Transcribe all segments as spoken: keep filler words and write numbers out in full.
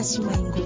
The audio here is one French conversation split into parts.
Merci Mwengo.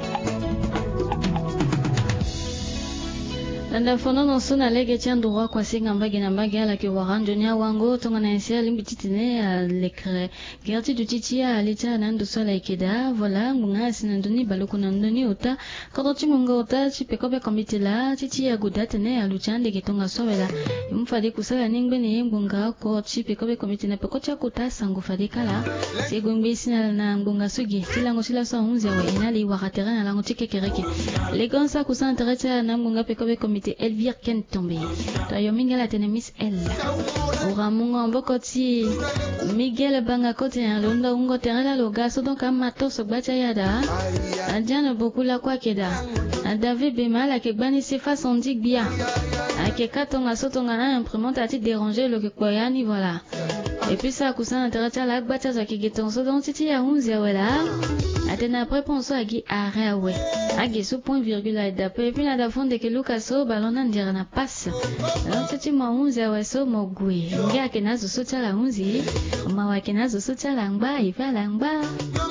Nanda fono no suna lege chandura kwa singa mbagi na mbagi ala ki waranjo nya wango tonga na isia limbititine a lekre gerti du titia alita nandu sola ikeda vola ngunga sinandoni baluku nandoni uta kodoti mungo uta chipekobe komitila titia gudatene aluchande kitonga sowela mfadi kusala ningbeni ngunga ko chipekobe komitine pekocha kuta sangu fadikala sigumbi sina na ngunga sugi tilango sila so unzi wa inali wakatera na lango tikekereke legonsa kusantereta na ngunga pekobe komitine Elvire Kentombe Tayominga la tenemis El Uramunga mbokoti Miguel Banga kote Lunda ungo terela logaso donc amato sogbata yada Adiana bokula kwa keda David Bemala ke bani sefa sondik bia Ake katonga sotonga na imprimante a ti déranger le kwayani voilà. Et puis ça kusa interata la gbata za kigeton so donc titi ya unzi wala Atena après penso agi arawe agi so point virgule a dape et puis la dafonde ke lukaso balona ndira na passe alors titi ma unzi aweso mogui ngia kenazo so tala unzi mawa kenazo so tala ngba ifa la ngba.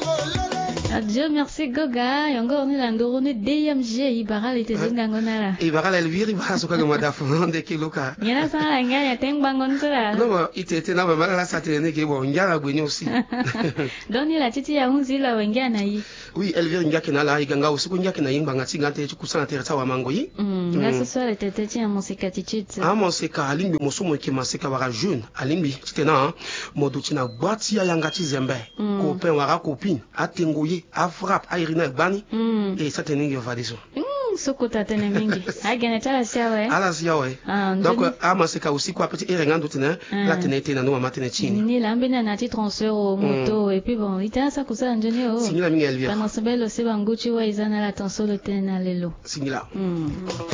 Adieu, merci Goga. Yango on est là ndoro ne D M G ibara lete zinga ngonala. Ibara la Elvire ibara so ka ngada fonde ke luka. Yana sa la ngaya teng bangon sala. Non, itete na mama la satene ke bo ngala gwenye aussi. Doni la titi ya unzi la wengia na yi. Oui, Elvire ngaki na la iganga usiku ngaki na yimba ngati ngate kusana tereta wa mango yi. Mm, nga so so lete tete ya musika attitude. Ah musika alimbi musumo ki masika wara jeune alimbi titena moduti na gwati ya yangati zembe. Copain wara copine atengoye a frappe a irina bani mm. Et ça tenait va des mm sokota tene mingi agene tala siawe ala siawe ah, donc ama seka aussi quoi petit erengando tene la tenete na no matene chini ni lambena na ti transfert au moto mm. Et puis bon ita sa kusa njoni o singila mingi Elvire pana sabelo se banguchi wa izana la tensolo tene na lelo singila mm.